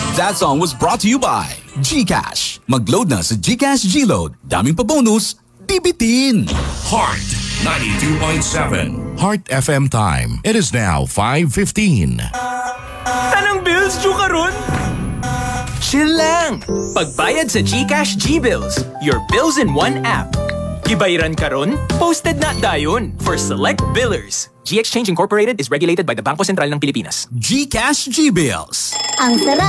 That song was brought to you by GCash. Mag-load na sa GCash G-Load. Daming pa-bonus, bibitin. Heart 92.7. Heart FM time. It is now 5:15. Tanang bills, due ka ron? Chill lang! Pagbayad sa GCash G-Bills, your bills in one app. Gibayaran ka ron? Posted na dayon for select billers. G-Exchange Incorporated is regulated by the Bangko Sentral ng Pilipinas. GCash G-Bills. Ang sarap!